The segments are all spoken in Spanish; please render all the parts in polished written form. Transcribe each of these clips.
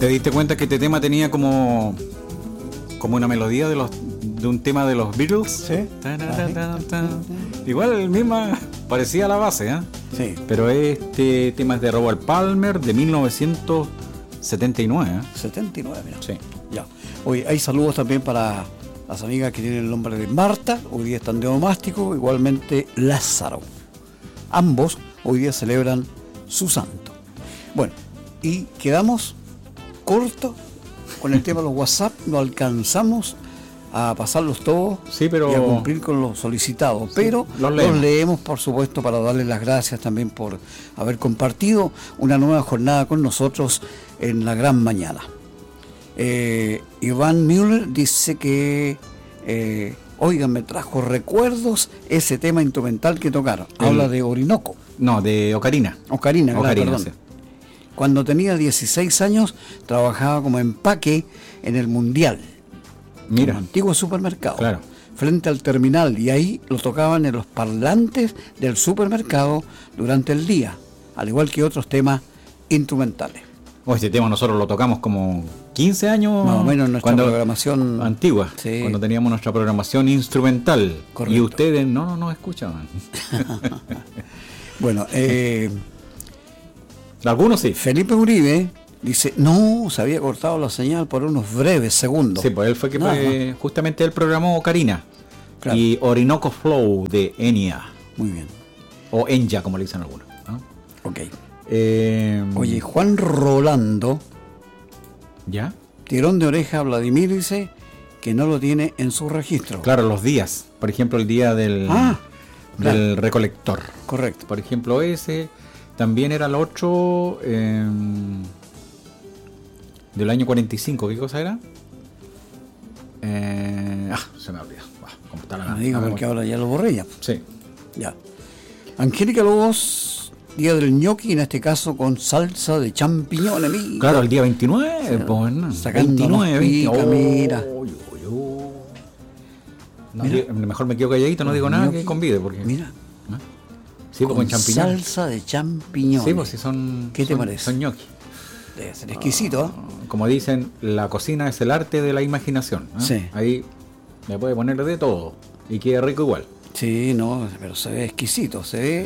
¿Te diste cuenta que este tema tenía como una melodía de un tema de los Beatles? Sí. Igual el misma parecía la base, ¿eh? Sí. Pero este tema es de Robert Palmer de 1979, ¿eh? 79, mira. Sí. Ya. Hoy hay saludos también para las amigas que tienen el nombre de Marta, hoy día están de onomástico, igualmente Lázaro. Ambos hoy día celebran su santo. Bueno, y quedamos cortos con el tema de los WhatsApp, no alcanzamos a pasarlos todos, sí, pero... y a cumplir con los solicitados, sí, pero los leemos, por supuesto, para darles las gracias también por haber compartido una nueva jornada con nosotros en la gran mañana. Iván Müller dice que oigan, me trajo recuerdos ese tema instrumental que tocaron. Habla de Orinoco. No, de Ocarina. Ocarina, perdón. Sí. Cuando tenía 16 años trabajaba como empaque en el Mundial. Mira. Un antiguo supermercado. Claro. Frente al terminal, y ahí lo tocaban en los parlantes del supermercado durante el día, al igual que otros temas instrumentales. Este tema nosotros lo tocamos como 15 años más o menos en nuestra programación antigua, sí, cuando teníamos nuestra programación instrumental. Correcto. Y ustedes no nos escuchaban. Bueno, algunos sí. Felipe Uribe dice, no, se había cortado la señal por unos breves segundos. Sí, pues él fue que justamente él programó Ocarina, claro, y Orinoco Flow de Enya. Muy bien. O Enya, como le dicen algunos, ¿no? Ok. Oye, Juan Rolando, ¿ya? Tirón de oreja a Vladimir, dice que no lo tiene en su registro. Claro, los días. Por ejemplo, el día del recolector. Correcto. Por ejemplo, ese también era el 8 del año 45. ¿Qué cosa era? Se me olvidó. ¿Cómo está la gana? Me diga porque ahora ya lo borré ya. Sí. Ya. Angélica Lobos, día del ñoqui, en este caso con salsa de champiñones. Mira. Claro, el día 29, pues, sacando 29, pica, mira. No, mejor me quedo calladito, no digo nada que convide, porque... Mira. Sí, pues con champiñones. Salsa de champiñones. Sí, pues si son... ¿Qué te parece? Son ñoqui. Debe ser exquisito. Como dicen, la cocina es el arte de la imaginación. Sí. Ahí me puede poner de todo y queda rico igual. Sí, no, pero se ve exquisito, se ve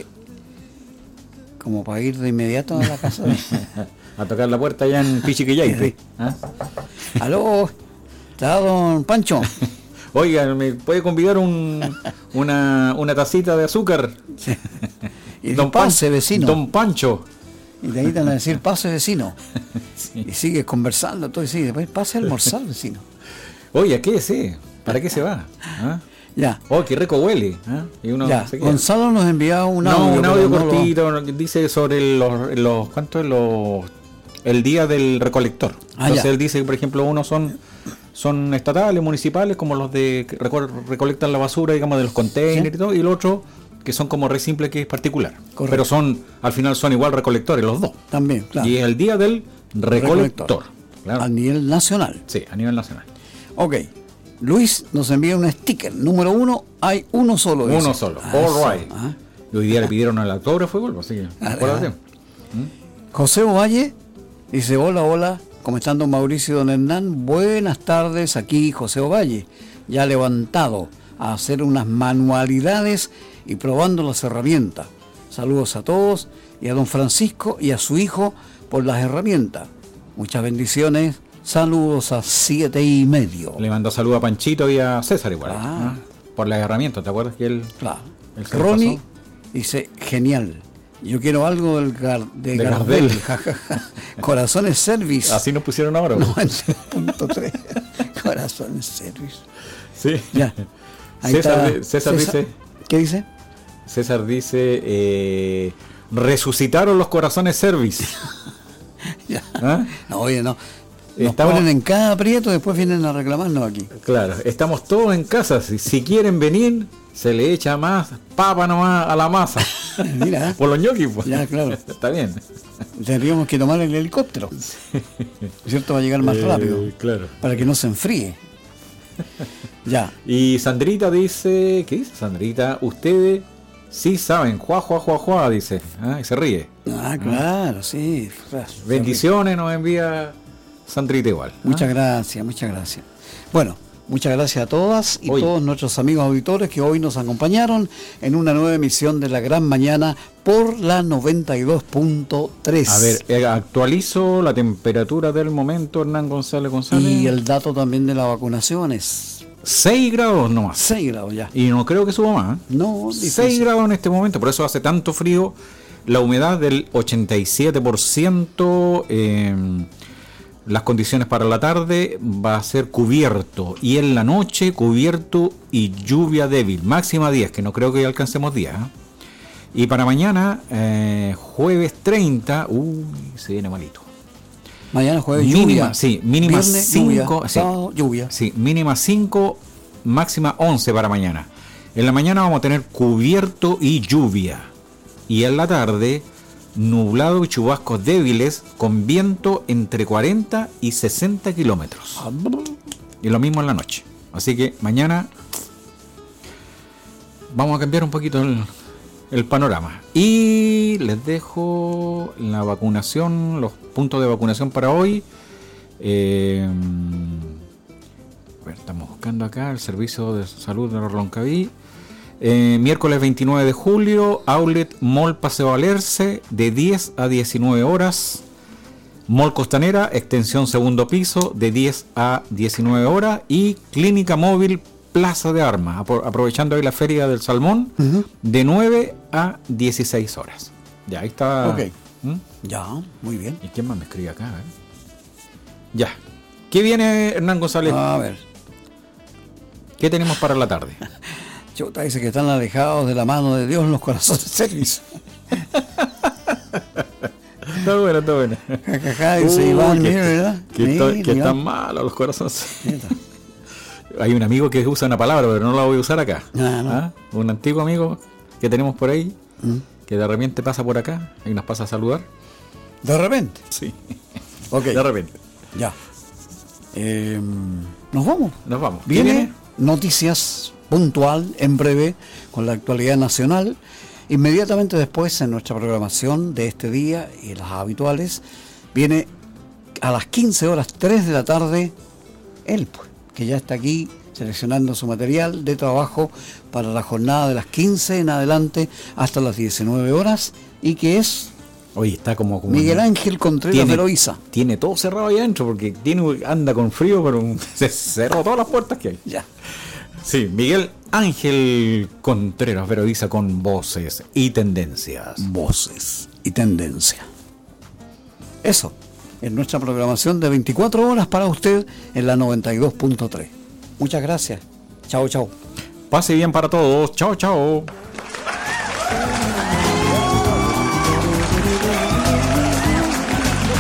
como para ir de inmediato a la casa. A tocar la puerta allá en Pichiquillay. Aló, ¿está don Pancho? Oiga, ¿me puede convidar una tacita de azúcar? Sí. Y don pase, vecino. Don Pancho. Y de ahí te van a decir, pase, vecino. Sí. Y sigues conversando, todo y sigue, después pase a almorzar, vecino. Oye, ¿qué es? ¿Para qué se va? ¿Ah? Ya. Oh, qué rico huele. ¿Ah? Y uno ya. Gonzalo nos enviaba un audio. No, un audio cortito, dice sobre los ¿cuánto es el día del recolector? Entonces él dice que, por ejemplo, unos son estatales, municipales, como los de que recolectan la basura, digamos, de los containers, ¿sí?, y todo, y el otro que son como re simple, que es particular. Correcto. Pero al final son igual recolectores los dos. También, claro. Y el día del recolector. Claro. A nivel nacional. Sí, a nivel nacional. Ok. Luis nos envía un sticker. Número 1, hay uno solo. Uno solo. All right. Y hoy día le pidieron el autógrafo igual, así que acuérdate. José Ovalle dice, hola, ¿cómo están don Mauricio y don Hernán? Buenas tardes, aquí José Ovalle, ya levantado a hacer unas manualidades y probando las herramientas. Saludos a todos y a don Francisco y a su hijo por las herramientas. Muchas bendiciones. Saludos a 7:30. Le mandó saludos a Panchito y a César igual. Por las herramientas, ¿te acuerdas que él? Claro. Ronnie dice, genial. Yo quiero algo de Gardel. Corazones Service. Así nos pusieron ahora. 90.3. Corazones Service. Sí. Ya. César dice. ¿Qué dice? César dice, resucitaron los Corazones Service. Ya. No, oye, no. Nos ponen en cada aprieto, después vienen a reclamarnos aquí. Claro, estamos todos en casa. Si quieren venir, se le echa más papa nomás a la masa. Mira. Por los ñoquis, pues. Ya, claro. Está bien. Tendríamos que tomar el helicóptero. Sí. ¿Cierto? Va a llegar más rápido. Claro. Para que no se enfríe. Ya. Y Sandrita dice, ¿qué dice Sandrita? Ustedes sí saben, juá, dice. Y se ríe. Claro, sí. Bendiciones nos envía Sandrita igual. Muchas gracias. Bueno, muchas gracias a todas y todos nuestros amigos auditores que hoy nos acompañaron en una nueva emisión de La Gran Mañana por la 92.3. A ver, actualizo la temperatura del momento, Hernán González. Y el dato también de las vacunaciones. 6 grados nomás. 6 grados ya. Y no creo que suba más. No, 6 grados en este momento, por eso hace tanto frío. La humedad del 87%. Las condiciones para la tarde va a ser cubierto y en la noche cubierto y lluvia débil, máxima 10, que no creo que alcancemos 10. Y para mañana, jueves 30, se viene malito. Mañana jueves mínima, lluvia. Sí, mínima 5, lluvia. Sí, mínima 5, máxima 11 para mañana. En la mañana vamos a tener cubierto y lluvia. Y en la tarde, nublado y chubascos débiles con viento entre 40 y 60 kilómetros. Y lo mismo en la noche. Así que mañana vamos a cambiar un poquito el panorama. Y les dejo la vacunación, los puntos de vacunación para hoy. Estamos buscando acá el Servicio de Salud de Roncaví. Miércoles 29 de julio, Outlet Mall Paseo Alerce, de 10 a 19 horas. Mall Costanera, extensión segundo piso, de 10 a 19 horas. Y Clínica Móvil Plaza de Armas, aprovechando ahí la Feria del Salmón, de 9 a 16 horas. Ya, ahí está. Ok. Ya, muy bien. ¿Y quién más me escribe acá? Ya. ¿Qué viene, Hernán González? A ver. ¿Qué tenemos para la tarde? Chuta, dice que están alejados de la mano de Dios los corazones serios. Está buena. Dice Iván, ¿verdad? Que están malos los corazones. Hay un amigo que usa una palabra, pero no la voy a usar acá. No. Un antiguo amigo que tenemos por ahí, que de repente pasa por acá y nos pasa a saludar. ¿De repente? Sí. Ok. De repente. Ya. Nos vamos. ¿Viene? Noticias puntual, en breve, con la actualidad nacional. Inmediatamente después, en nuestra programación de este día y las habituales, viene a las 15 horas 3 de la tarde, él, pues, que ya está aquí seleccionando su material de trabajo para la jornada de las 15 en adelante hasta las 19 horas, y que es... Oye, está como Miguel Ángel Contreras de Loíza. Tiene todo cerrado ahí adentro porque anda con frío, pero se cerró todas las puertas que hay. Ya. Sí, Miguel Ángel Contreras Veroiza con voces y tendencias. Voces y tendencia. Eso, en nuestra programación de 24 horas para usted en la 92.3. Muchas gracias. Chao. Pase bien para todos. Chao.